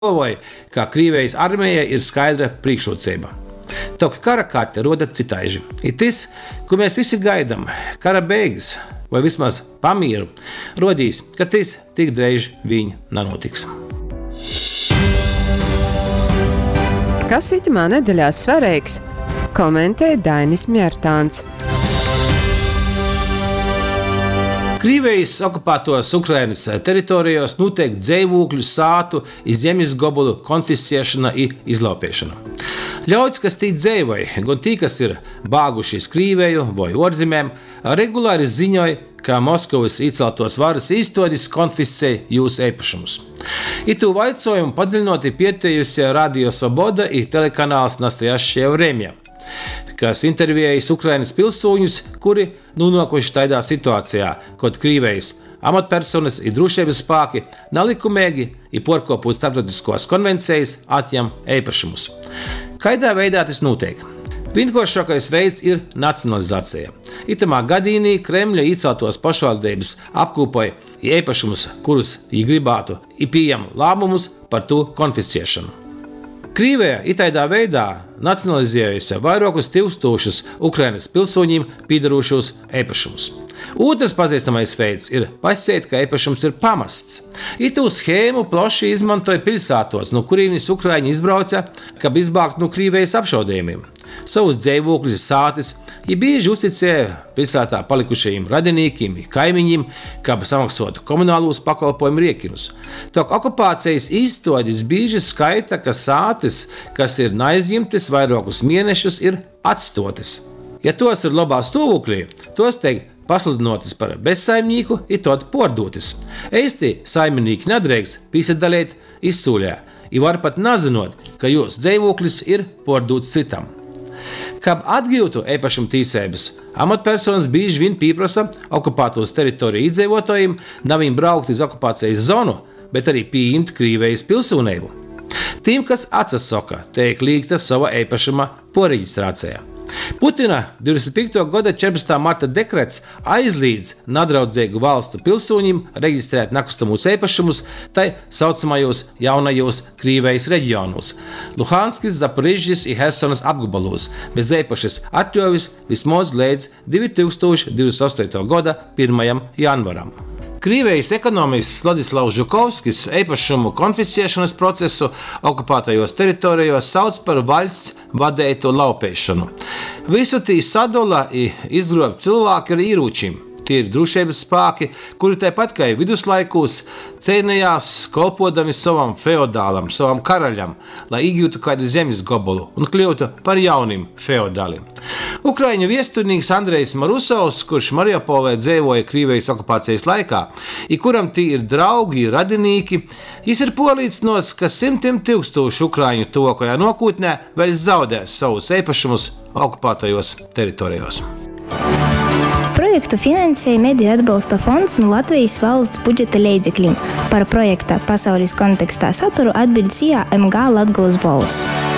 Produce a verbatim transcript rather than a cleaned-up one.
apgalvoja, ka Krievijas armijai ir skaidra priekšrocība. Toka kara karte roda citaiži. Ir tas, ko mēs visi gaidām, kara beigas, vai vismaz pamieru, rodīs, ka tas tik drīz viņa nenotiks. Kas itamā nedēļā svarīgs? Komentē Dainis Mjērtāns. Krievijas okupētos Ukrainas teritorijos notiek dzīvokļu sātu i zemes gobulu konfiscēšana i izlaupēšana. Ļauds, kas tī dzīvoja, gan tī, kas ir bāguši iz Krieviju vai orzemēm, regulāri ziņoja, ka Moskavas ieceltos varas iestādes konfiscē jūsu īpašumus. Itū vaicojumu padziļinoti pieteikusi Radio Svoboda i telekanāls Nastojašie Vremja, kas intervējis Ukrainas pilsoņus, kuri nonākuši tādā situācijā, kad Krievijas amatpersonas i drošības spēki nelikumīgi i porkopot starptautiskos konvencijas atņem īpašumus. Kādā veidā tas notiek? Vienkāršākais veids ir nacionalizācija. Itamā gadījumā Kremļa ieceltos pašvaldības apkopoja īpašumus, kurus viņi gribētu, i pieņem lēmumus par to konfiscēšanu. Krievija itādā veidā nacionalizējusi vairākus tūkstošus Ukrainas pilsoņiem piedarošos īpašumus. Otrs pazīstamais veids ir pasēt, ka īpašums ir pamests. Itū schēmu plaši izmantoja pilsētos, no kurienes Ukraiņi izbrauca, kad izbēgtu no Krievijas apšaudījumiem. Savus dzīvokļus ir sātis, ja bieži uzticēja pilsētā palikušajiem radiniekiem, kaimiņiem, kā samaksātu komunālos pakalpojumu riekinus. Tok okupācijas iestādes bieži skaita, ka sātis, kas ir neaizņemtas vairākus mēnešus, ir atstotas. Ja tos ir labā stāvoklī, tos tiek pasludinotas par bezsaimnieku, ir tad pārdotas. Eisti saimnieki nedrīkst piesadalīt izsūļā, i var pat nezinot, ka jūsu dzīvoklis ir pārdots citam. Kad atgūtu īpašuma tiesības, amatpersonas bieži vien pieprasa okupētos teritoriju iedzīvotājiem nevien braukt uz okupācijas zonu, bet arī pieņemt Krievijas pilsonību. Tiem, kas atsasaka, tiek liekta sava īpašuma poreģistrācijā. Putina divdesmit piekto gada četrpadsmitā marta dekrets aizliedz nedraudzīgu valstu pilsoņiem reģistrēt nekustamos īpašumus tai saucamajos jaunajos Krievijas reģionos – Luhanskis, Zaporižģis i Hersonas apgabalos, bez īpašas atļaujas vismaz līdz divi tūkstoši divdesmit astoto gada pirmajam janvaram. Krievijas ekonomists Vladislavs Žukovskis īpašumu konfiscēšanas procesu okupētajos teritorijos sauc par valsts vadītu laupīšanu. Visu tī sadala i izgrob cilvēki ar ieročiem. Tie ir drošības spēki, kuri tāpat kā viduslaikos cīnījās kolpodami savam feodālam, savam karaļam, lai iegūtu kādu zemes gobulu un kļūtu par jauniem feodāliem. Ukraiņu viesturnīgs Andrejs Marusovs, kurš Mariupolē dzīvoja Krievijas okupācijas laikā, i kuram tī ir draugi, radinieki, jis ir pārliecināts, ka simtiem tūkstošu ukraiņu tuvākajā nākotnē vēl zaudēs savus īpašumus okupētajos teritorijos. Projektu finansēja Mediju atbalsta fonds no Latvijas valsts budžeta līdzekļiem. Par projekta pasaules kontekstā saturu atbild S I A M G Latgolas balss.